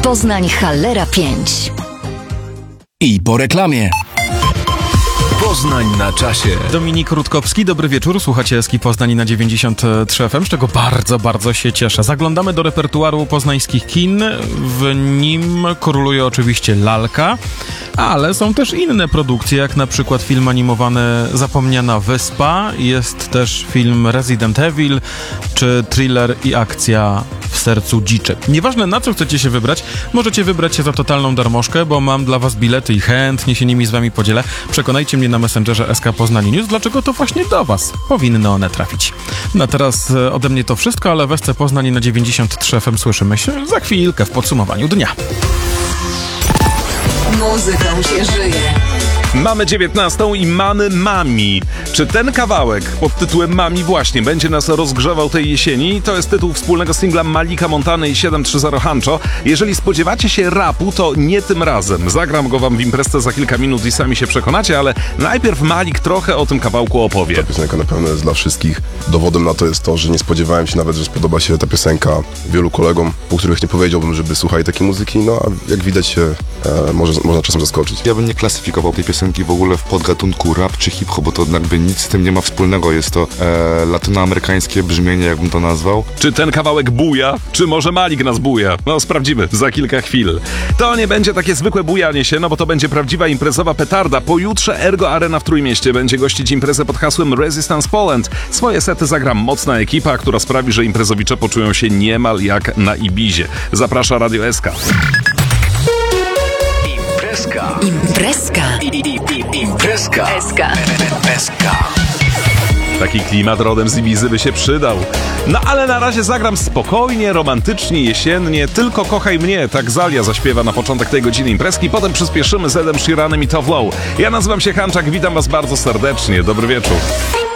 Poznań Hallera 5. I po reklamie. Poznań na czasie. Dominik Rutkowski, dobry wieczór. Słuchacie Eski Poznań na 93 FM, z czego bardzo, bardzo się cieszę. Zaglądamy do repertuaru poznańskich kin. W nim króluje oczywiście lalka, ale są też inne produkcje, jak na przykład film animowany Zapomniana Wyspa. Jest też film Resident Evil, czy thriller i akcja W sercu dziczy. Nieważne, na co chcecie się wybrać, możecie wybrać się za totalną darmożkę, bo mam dla was bilety i chętnie się nimi z wami podzielę. Przekonajcie mnie na Messengerze SK Poznań News, dlaczego to właśnie do was powinny one trafić. No teraz ode mnie to wszystko, ale w SC Poznań na 93 FM słyszymy się za chwilkę w podsumowaniu dnia. Muzyką się żyje. Mamy 19 i mamy Mami. Czy ten kawałek pod tytułem Mami właśnie będzie nas rozgrzewał tej jesieni? To jest tytuł wspólnego singla Malika Montany i 730 Hancho. Jeżeli spodziewacie się rapu, to nie tym razem. Zagram go wam w imprezce za kilka minut i sami się przekonacie, ale najpierw Malik trochę o tym kawałku opowie. Ta piosenka na pewno jest dla wszystkich. Dowodem na to jest to, że nie spodziewałem się nawet, że spodoba się ta piosenka wielu kolegom, u których nie powiedziałbym, żeby słuchali takiej muzyki, no a jak widać się można czasem zaskoczyć. Ja bym nie klasyfikował tej piosenki w ogóle w podgatunku rap czy hip-hop, bo to jakby nic z tym nie ma wspólnego. Jest to latynoamerykańskie brzmienie, jakbym to nazwał. Czy ten kawałek buja? Czy może Malik nas buja? No sprawdzimy za kilka chwil. To nie będzie takie zwykłe bujanie się, no bo to będzie prawdziwa imprezowa petarda. Pojutrze Ergo Arena w Trójmieście będzie gościć imprezę pod hasłem Resistance Poland. Swoje sety zagra mocna ekipa, która sprawi, że imprezowicze poczują się niemal jak na Ibizie. Zaprasza Radio SK. Imprezka. SK. Taki klimat rodem z Ibizy by się przydał. No ale na razie zagram spokojnie, romantycznie, jesiennie. Tylko kochaj mnie, tak Zalia zaśpiewa na początek tej godziny imprezki. Potem przyspieszymy z Edem Sheeranem i Tove Lo. Ja nazywam się Hanczak, witam was bardzo serdecznie. Dobry wieczór.